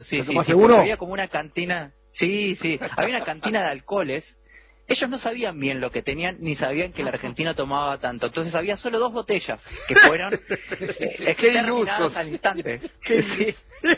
sí, ¿Te sí, tomaste sí, porque uno? había como una cantina, sí, sí, había una cantina de alcoholes. Ellos no sabían bien lo que tenían, ni sabían que el argentino tomaba tanto. Entonces había solo 2 botellas que fueron Qué exterminadas ilusos. al instante. Qué Sí.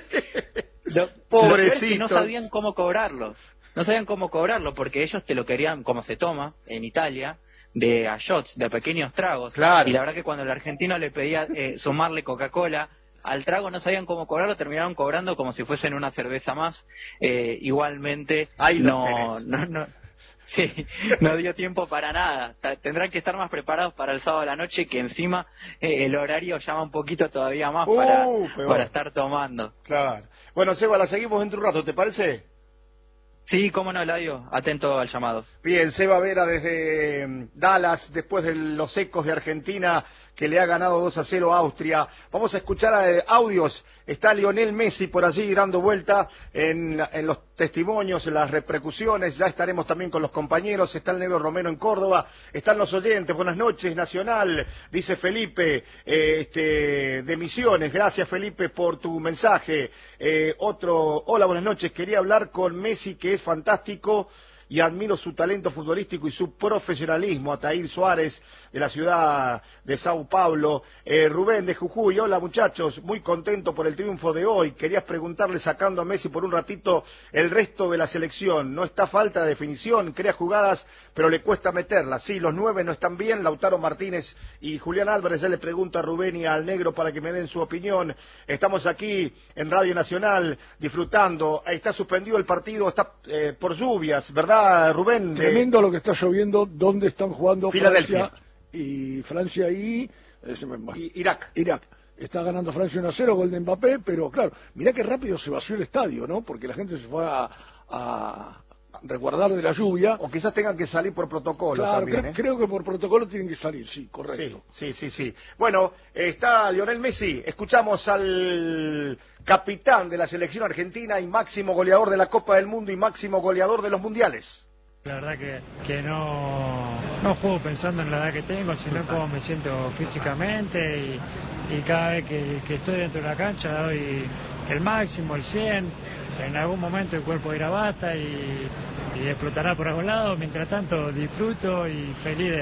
Lo peor es que no Pobrecitos. sabían cómo cobrarlo. No sabían cómo cobrarlo porque ellos te lo querían como se toma en Italia, de a shots, de pequeños tragos. Claro. Y la verdad que cuando el argentino le pedía sumarle Coca-Cola al trago no sabían cómo cobrarlo, terminaron cobrando como si fuesen una cerveza más. Igualmente Ahí los no, tenés. sí, no dio tiempo para nada. Tendrán que estar más preparados para el sábado a la noche, que encima el horario llama un poquito todavía más para Peor. estar tomando. Claro. Bueno, Seba, la seguimos dentro de un rato, ¿te parece? Sí, cómo no, Eladio, atento al llamado. Bien, Seba Vera desde Dallas, después de los ecos de Argentina, que le ha ganado 2-0 a Austria. Vamos a escuchar audios. Está Lionel Messi por allí dando vuelta en los testimonios, en las repercusiones. Ya estaremos también con los compañeros. Está el Negro Romero en Córdoba. Están los oyentes. Buenas noches, Nacional, dice Felipe, de Misiones. Gracias, Felipe, por tu mensaje. Hola, buenas noches. Quería hablar con Messi, que es fantástico, y admiro su talento futbolístico y su profesionalismo. Ataír Suárez, de la ciudad de Sao Paulo. Rubén de Jujuy, hola muchachos, muy contento por el triunfo de hoy. Querías preguntarle, sacando a Messi por un ratito, el resto de la selección. No está falta de definición, crea jugadas, pero le cuesta meterlas. Sí, los 9 no están bien, Lautaro Martínez y Julián Álvarez. Ya le pregunto a Rubén y al Negro para que me den su opinión. Estamos aquí en Radio Nacional disfrutando. Está suspendido el partido, está por lluvias, ¿verdad, Rubén? Tremendo lo que está lloviendo, donde están jugando Filadelfia Francia y Irak. Está ganando Francia 1-0, gol de Mbappé, pero claro, mirá qué rápido se vació el estadio, ¿no? Porque la gente se fue a resguardar de la lluvia. O quizás tengan que salir por protocolo, claro, también. Creo que por protocolo tienen que salir, sí, correcto. Sí. Bueno, está Lionel Messi. Escuchamos al capitán de la selección argentina y máximo goleador de la Copa del Mundo y máximo goleador de los mundiales. La verdad que no juego pensando en la edad que tengo, sino cómo me siento físicamente y cada vez que estoy dentro de la cancha doy el máximo, el 100. En algún momento el cuerpo irá basta y explotará por algún lado. Mientras tanto disfruto y feliz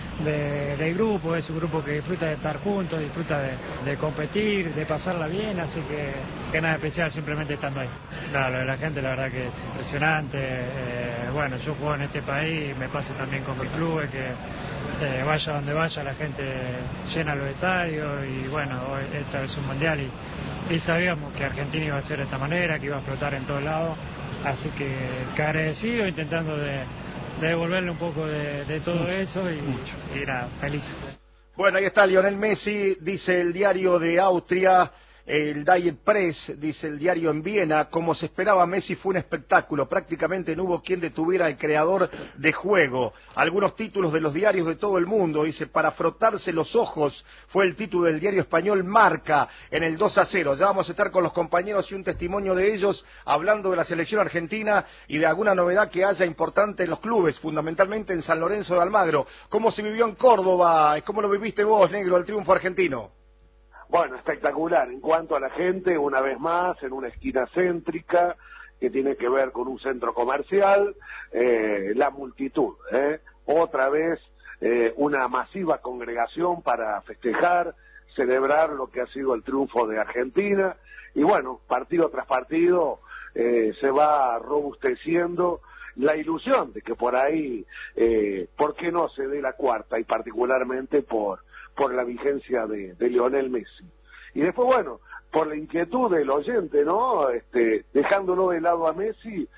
del grupo. Es un grupo que disfruta de estar juntos, disfruta de competir, de pasarla bien, así que nada especial, simplemente estando ahí. Lo de la gente la verdad que es impresionante. Bueno, yo juego en este país, me pasa también con mi club, que vaya donde vaya la gente llena los estadios y bueno, esta es un mundial y sabíamos que Argentina iba a ser de esta manera, que iba a explotar en todos lados, así que agradecido, intentando de devolverle un poco de todo eso y nada, feliz. Bueno, ahí está Lionel Messi, dice el diario de Austria, el Die Press, dice el diario en Viena. Como se esperaba, Messi fue un espectáculo, prácticamente no hubo quien detuviera al creador de juego. Algunos títulos de los diarios de todo el mundo, dice, para frotarse los ojos, fue el título del diario español Marca en el 2-0. Ya vamos a estar con los compañeros y un testimonio de ellos hablando de la selección argentina y de alguna novedad que haya importante en los clubes, fundamentalmente en San Lorenzo de Almagro. ¿Cómo se vivió en Córdoba? ¿Cómo lo viviste vos, Negro, el triunfo argentino? Bueno, espectacular. En cuanto a la gente, una vez más, en una esquina céntrica, que tiene que ver con un centro comercial, la multitud, otra vez una masiva congregación para festejar, celebrar lo que ha sido el triunfo de Argentina, y bueno, partido tras partido se va robusteciendo la ilusión de que por ahí, ¿por qué no se dé la cuarta? Y particularmente por la vigencia de Lionel Messi. Y después, bueno, por la inquietud del oyente, ¿no? Dejándolo de lado a Messi,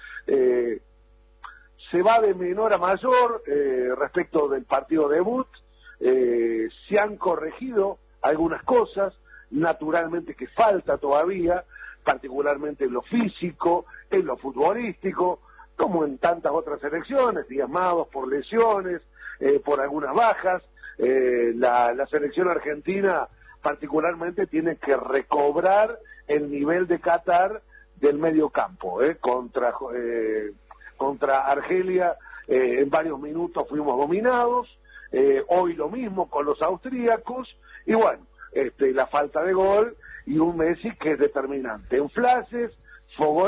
se va de menor a mayor respecto del partido debut. Se han corregido algunas cosas, naturalmente que falta todavía, particularmente en lo físico, en lo futbolístico, como en tantas otras selecciones, diezmados por lesiones, por algunas bajas. La selección argentina particularmente tiene que recobrar el nivel de Qatar del medio campo. Contra Argelia en varios minutos fuimos dominados, hoy lo mismo con los austríacos, y bueno, la falta de gol y un Messi que es determinante en flashes,